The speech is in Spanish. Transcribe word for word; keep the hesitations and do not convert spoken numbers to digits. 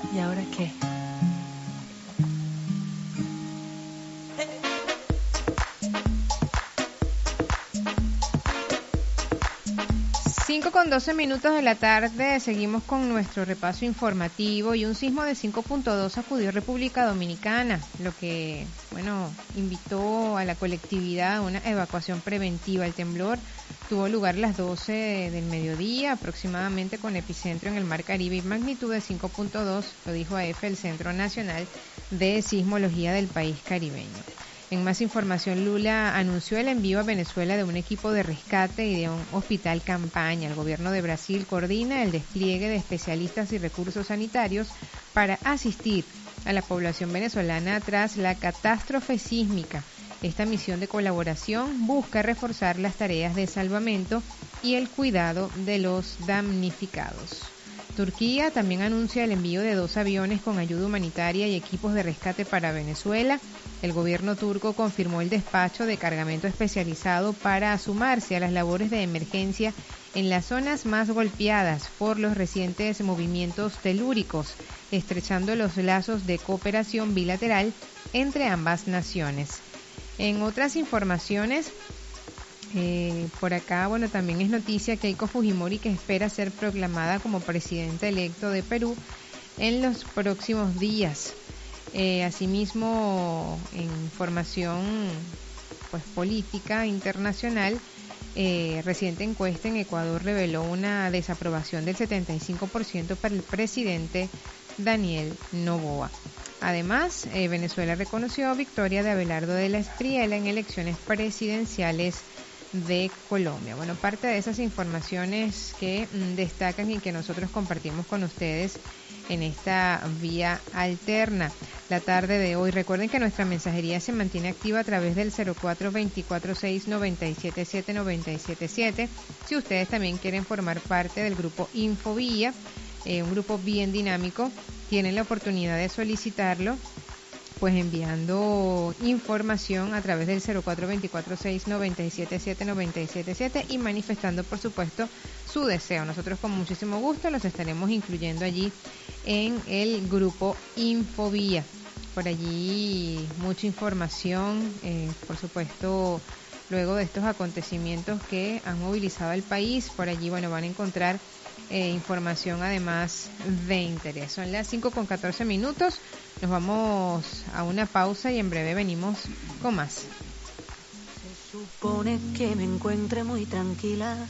¿Y ahora qué? Cinco con doce minutos de la tarde, seguimos con nuestro repaso informativo y un sismo de cinco punto dos sacudió República Dominicana, lo que, bueno, invitó a la colectividad a una evacuación preventiva. El temblor tuvo lugar a las doce del mediodía, aproximadamente, con epicentro en el Mar Caribe y magnitud de cinco punto dos, lo dijo A F, el Centro Nacional de Sismología del país caribeño. En más información, Lula anunció el envío a Venezuela de un equipo de rescate y de un hospital campaña. El gobierno de Brasil coordina el despliegue de especialistas y recursos sanitarios para asistir a la población venezolana tras la catástrofe sísmica. Esta misión de colaboración busca reforzar las tareas de salvamento y el cuidado de los damnificados. Turquía también anuncia el envío de dos aviones con ayuda humanitaria y equipos de rescate para Venezuela. El gobierno turco confirmó el despacho de cargamento especializado para sumarse a las labores de emergencia en las zonas más golpeadas por los recientes movimientos telúricos, estrechando los lazos de cooperación bilateral entre ambas naciones. En otras informaciones, Eh, por acá, bueno, también es noticia Keiko Fujimori, que espera ser proclamada como presidenta electo de Perú en los próximos días. Eh, asimismo, en información pues política internacional, eh, reciente encuesta en Ecuador reveló una desaprobación del setenta y cinco por ciento para el presidente Daniel Noboa. Además, eh, Venezuela reconoció victoria de Abelardo de la Espriella en elecciones presidenciales de Colombia. Bueno, parte de esas informaciones que mm, destacan y que nosotros compartimos con ustedes en esta vía alterna la tarde de hoy. Recuerden que nuestra mensajería se mantiene activa a través del cero cuatro dos cuatro seis nueve siete siete nueve siete siete. Si ustedes también quieren formar parte del grupo Infovía, eh, un grupo bien dinámico, tienen la oportunidad de solicitarlo pues enviando información a través del cero cuatro dos cuatro seis nueve siete siete nueve siete siete y manifestando, por supuesto, su deseo. Nosotros con muchísimo gusto los estaremos incluyendo allí en el grupo Infovía. Por allí mucha información, eh, por supuesto, luego de estos acontecimientos que han movilizado al país. Por allí, bueno, van a encontrar eh, información además de interés. Son las cinco con catorce minutos. Nos vamos a una pausa y en breve venimos con más. Se supone que me encuentre muy tranquila.